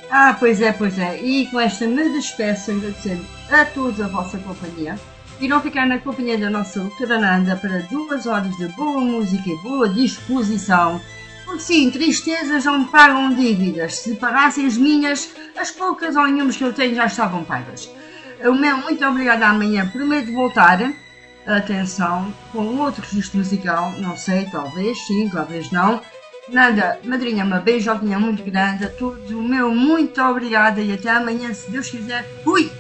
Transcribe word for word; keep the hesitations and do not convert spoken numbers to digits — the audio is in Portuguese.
Ah, pois é, pois é. E com esta me despeço, agradecendo a todos a vossa companhia. E não ficar na companhia da nossa doutora Nanda para duas horas de boa música e boa disposição. Porque sim, tristezas não pagam dívidas. Se pagassem as minhas, as poucas ou nenhumas que eu tenho já estavam pagas. O meu muito obrigada amanhã. Prometo voltar. Atenção, com outro registro musical. Não sei, talvez sim, talvez não. Nada, madrinha, uma beijoquinha muito grande a todos. O meu muito obrigada e até amanhã, se Deus quiser. Fui!